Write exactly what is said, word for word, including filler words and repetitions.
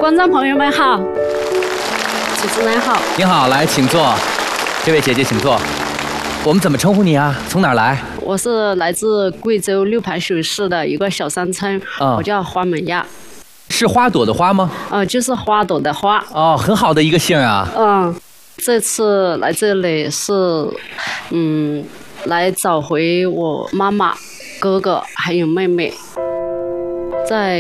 观众朋友们好，主持人好。 您好，来请坐。这位姐姐请坐。我们怎么称呼你啊？从哪儿来？ 我是来自贵州六盘水市的一个小山村， 嗯、 我叫花美亚。 是花朵的花吗？ 呃，就是花朵的花。 哦，很好的一个姓啊。 嗯，这次来这里是，嗯，来找回我妈妈、哥哥还有妹妹，在。